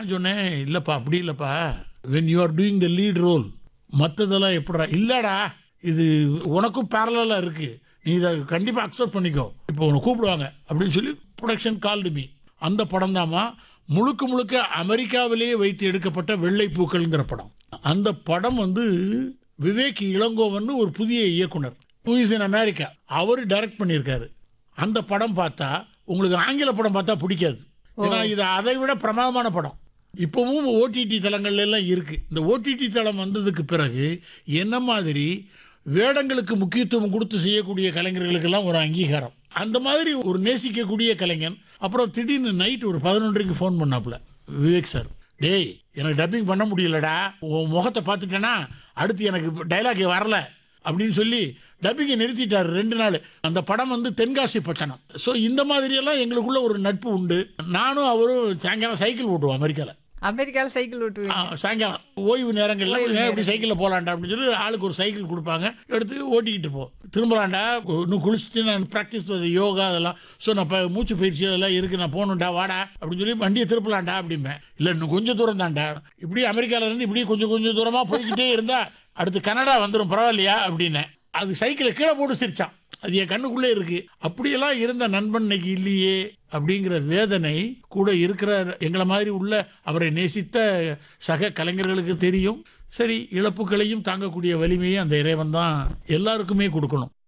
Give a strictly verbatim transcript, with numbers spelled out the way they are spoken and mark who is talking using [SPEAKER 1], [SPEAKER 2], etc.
[SPEAKER 1] நான் சொன்னேன், இல்லைப்பா அப்படி இல்லைப்பா, when you are doing the lead role மற்றதெல்லாம் எப்படா இல்லைடா, இது உனக்கும் பேரலாக இருக்குது, நீ இதை கண்டிப்பாக அக்செப்ட் பண்ணிக்கோ, இப்போ உன்னை கூப்பிடுவாங்க அப்படின்னு சொல்லி ப்ரொடக்ஷன் கால்டு மீ. அந்த படம் தாம்மா முழுக்க முழுக்க அமெரிக்காவிலேயே வைத்து எடுக்கப்பட்ட வெள்ளை பூக்கள்ங்கிற படம். அந்த படம் வந்து விவேக் இளங்கோவன் ஒரு புதிய இயக்குனர், who is in America, our direct பண்ணியிருக்காரு. அந்த படம் பார்த்தா உங்களுக்கு ஆங்கில படம் பார்த்தா பிடிக்காது, ஏன்னா இது அதை விட பிரமாதமான படம். இப்போவும் ஓடிடி தளங்கள்ல எல்லாம் இருக்கு. இந்த ஓடிடி தளம் வந்ததுக்கு பிறகு என்ன மாதிரி வேடங்களுக்கு முக்கியத்துவம் கொடுத்து செய்யக்கூடிய கலைஞர்களுக்கெல்லாம் ஒரு அங்கீகாரம். அந்த மாதிரி ஒரு நேசிக்கக்கூடிய கலைஞன். அப்புறம் திடீர்னு நைட் ஒரு பதினொன்றைக்கு ஃபோன் பண்ணாப்புல விவேக் சார், டேய் எனக்கு டப்பிங் பண்ண முடியலடா, உன் முகத்தை பார்த்துட்டேன்னா அடுத்து எனக்கு டைலாக் வரல அப்படின்னு சொல்லி டப்பிங்கை நிறுத்திட்டார் ரெண்டு நாள். அந்த படம் வந்து தென்காசி பட்டணம். ஸோ இந்த மாதிரியெல்லாம் எங்களுக்குள்ள ஒரு நட்பு உண்டு. நானும் அவரும் சாயங்காலம் சைக்கிள் ஓட்டுவோம் அமெரிக்காவில்.
[SPEAKER 2] அமெரிக்காவில் சைக்கிள் ஓட்டுவீங்க?
[SPEAKER 1] சாயங்காலம் ஓய்வு நேரங்கள்ல இப்படி சைக்கிளில் போகலாண்டா அப்படின்னு சொல்லி ஆளுக்கு ஒரு சைக்கிள் கொடுப்பாங்க, எடுத்து ஓட்டிக்கிட்டு போ, திரும்பலாண்டா, இன்னும் குளிச்சுட்டு நான் ப்ராக்டிஸ் யோகா அதெல்லாம், ஸோ நான் இப்போ மூச்சு பயிற்சி அதெல்லாம் இருக்குது, நான் போகணுண்டா வாடா அப்படின்னு சொல்லி வண்டியை திருப்பலாண்டா அப்படிம்பேன். இல்லை இன்னும் கொஞ்சம் தூரம் தாண்டா, இப்படி அமெரிக்காவில் இருந்து இப்படி கொஞ்சம் கொஞ்சம் தூரமாக போய்கிட்டே இருந்தா அடுத்து கனடா வந்துடும் பரவாயில்லையா அப்படின்னேன். அது சைக்கிளை கீழே போட்டு சிரிச்சான். அது என் கண்ணுக்குள்ளே இருக்கு. அப்படியெல்லாம் இருந்த நண்பன் இன்னைக்கு இல்லையே அப்படிங்கிற வேதனை கூட இருக்கிற எங்களை மாதிரி உள்ள அவரை நேசித்த சக கலைஞர்களுக்கு தெரியும். சரி, இழப்புகளையும் தாங்கக்கூடிய வலிமையை அந்த இறைவன் தான் எல்லாருக்குமே கொடுக்கணும்.